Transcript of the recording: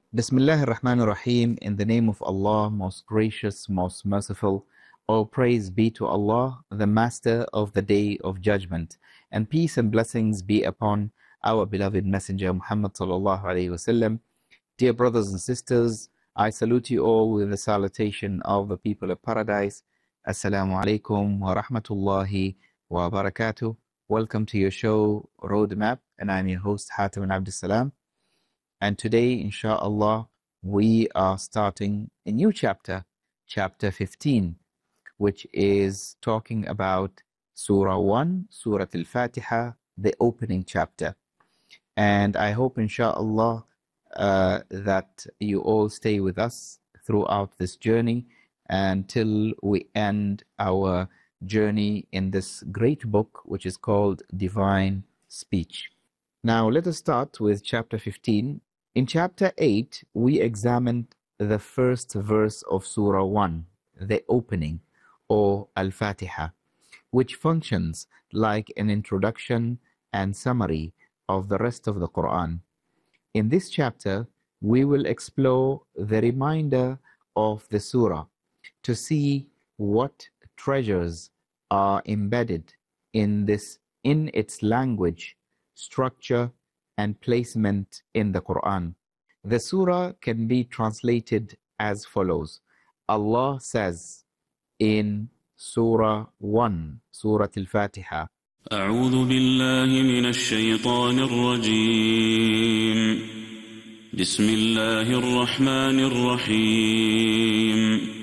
Bismillah ar-Rahman ar-Rahim. In the name of Allah, most gracious, most merciful. All praise be to Allah, the Master of the Day of Judgment. And peace and blessings be upon our beloved Messenger Muhammad sallallahu alayhi wasallam. Dear brothers and sisters, I salute you all with the salutation of the people of paradise. Assalamu alaikum wa rahmatullahi wa barakatuh. Welcome to your show, Roadmap, and I'm your host, Hatim bin Abdus Salam. And today, inshallah, we are starting a new chapter, chapter 15, which is talking about Surah 1, Surah Al-Fatiha, the opening chapter. And I hope, inshallah, that you all stay with us throughout this journey until we end our journey in this great book, which is called Divine Speech. Now, let us start with chapter 15. In chapter 8, we examined the first verse of Surah 1, the opening, or Al-Fatiha, which functions like an introduction and summary of the rest of the Quran. In this chapter, we will explore the remainder of the surah to see what treasures are embedded in its language, structure, and placement in the Quran. The surah can be translated as follows. Allah says in Surah 1, Surah Al-Fatiha, أعوذ بالله من الشيطان الرجيم بسم الله الرحمن الرحيم